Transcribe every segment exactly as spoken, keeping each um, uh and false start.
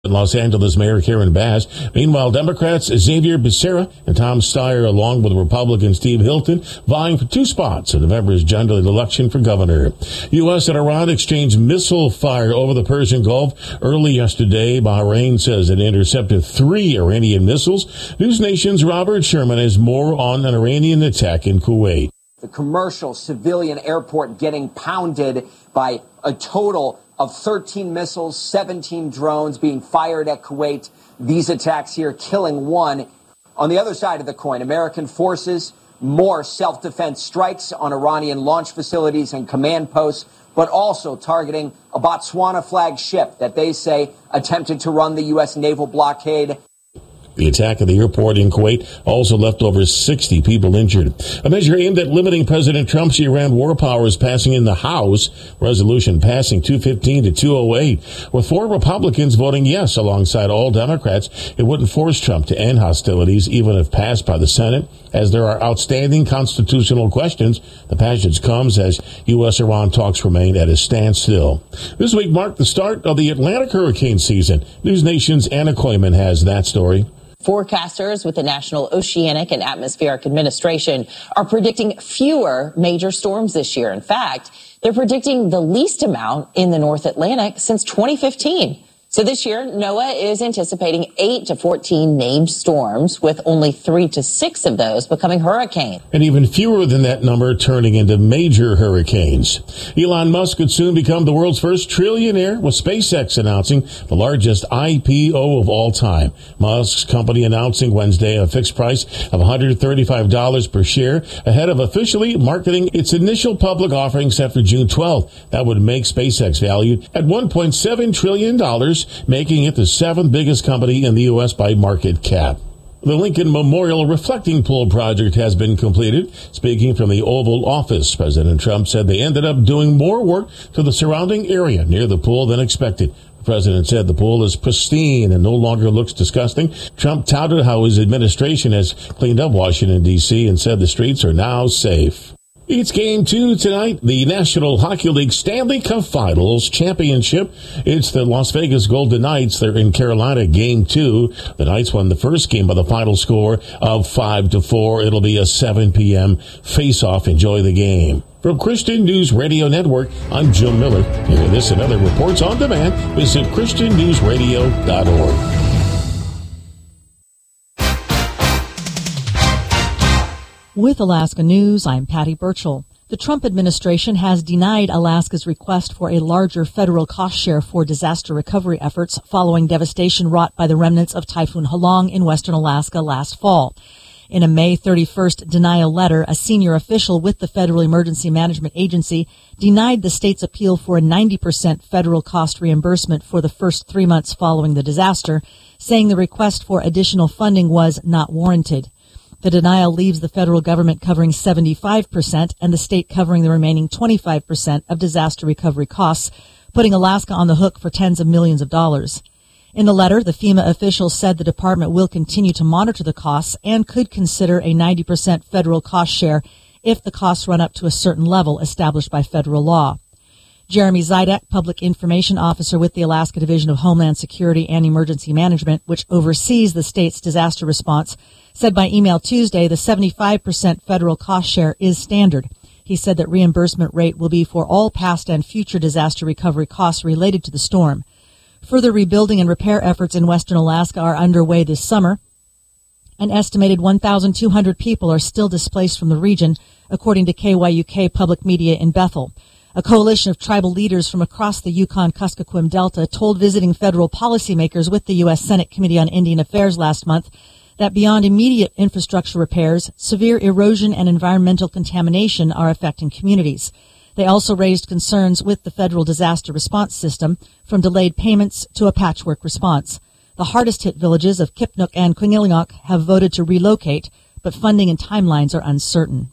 Los Angeles Mayor Karen Bass. Meanwhile, Democrats Xavier Becerra and Tom Steyer, along with Republican Steve Hilton, vying for two spots in November's general election for governor. U S and Iran exchanged missile fire over the Persian Gulf early yesterday. Bahrain says it intercepted three Iranian missiles. News Nation's Robert Sherman has more on an Iranian attack in Kuwait. The commercial civilian airport getting pounded by a total of thirteen missiles, seventeen drones being fired at Kuwait. These attacks here killing one. On the other side of the coin, American forces, more self-defense strikes on Iranian launch facilities and command posts, but also targeting a Botswana flagged ship that they say attempted to run the U S naval blockade. The attack at the airport in Kuwait also left over sixty people injured. A measure aimed at limiting President Trump's Iran war powers passing in the House. Resolution passing two fifteen to two oh eight. With four Republicans voting yes alongside all Democrats, it wouldn't force Trump to end hostilities even if passed by the Senate. As there are outstanding constitutional questions, the passage comes as U S Iran talks remain at a standstill. This week marked the start of the Atlantic hurricane season. News Nation's Anna Koyman has that story. Forecasters with the National Oceanic and Atmospheric Administration are predicting fewer major storms this year. In fact, they're predicting the least amount in the North Atlantic since twenty fifteen. So this year, NOAA is anticipating eight to fourteen named storms, with only three to six of those becoming hurricanes. And even fewer than that number turning into major hurricanes. Elon Musk could soon become the world's first trillionaire, with SpaceX announcing the largest I P O of all time. Musk's company announcing Wednesday a fixed price of one hundred thirty-five dollars per share, ahead of officially marketing its initial public offering set for June twelfth. That would make SpaceX valued at one point seven trillion dollars, making it the seventh biggest company in the U S by market cap. The Lincoln Memorial Reflecting Pool project has been completed. Speaking from the Oval Office, President Trump said they ended up doing more work to the surrounding area near the pool than expected. The president said the pool is pristine and no longer looks disgusting. Trump touted how his administration has cleaned up Washington, D C and said the streets are now safe. It's game two tonight, the National Hockey League Stanley Cup Finals Championship. It's the Las Vegas Golden Knights. They're in Carolina, game two. The Knights won the first game by the final score of five to four. It'll be a seven p.m. face-off. Enjoy the game. From Christian News Radio Network, I'm Jim Miller. Hear this and other reports on demand. Visit christian news radio dot org. With Alaska News, I'm Patty Burchell. The Trump administration has denied Alaska's request for a larger federal cost share for disaster recovery efforts following devastation wrought by the remnants of Typhoon Halong in western Alaska last fall. In a May thirty-first denial letter, a senior official with the Federal Emergency Management Agency denied the state's appeal for a ninety percent federal cost reimbursement for the first three months following the disaster, saying the request for additional funding was not warranted. The denial leaves the federal government covering seventy-five percent and the state covering the remaining twenty-five percent of disaster recovery costs, putting Alaska on the hook for tens of millions of dollars. In the letter, the FEMA official said the department will continue to monitor the costs and could consider a ninety percent federal cost share if the costs run up to a certain level established by federal law. Jeremy Zidek, Public Information Officer with the Alaska Division of Homeland Security and Emergency Management, which oversees the state's disaster response, said by email Tuesday the seventy-five percent federal cost share is standard. He said that reimbursement rate will be for all past and future disaster recovery costs related to the storm. Further rebuilding and repair efforts in western Alaska are underway this summer. An estimated one thousand two hundred people are still displaced from the region, according to K Y U K Public Media in Bethel. A coalition of tribal leaders from across the Yukon-Kuskokwim Delta told visiting federal policymakers with the U S Senate Committee on Indian Affairs last month that beyond immediate infrastructure repairs, severe erosion and environmental contamination are affecting communities. They also raised concerns with the federal disaster response system, from delayed payments to a patchwork response. The hardest hit villages of Kipnuk and Quiniliok have voted to relocate, but funding and timelines are uncertain.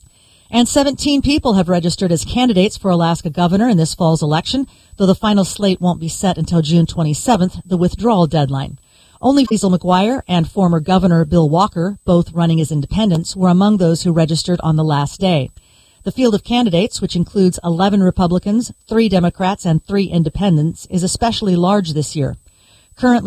And seventeen people have registered as candidates for Alaska governor in this fall's election, though the final slate won't be set until June twenty-seventh, the withdrawal deadline. Only Liesl McGuire and former Governor Bill Walker, both running as independents, were among those who registered on the last day. The field of candidates, which includes eleven Republicans, three Democrats, and three independents, is especially large this year. Currently,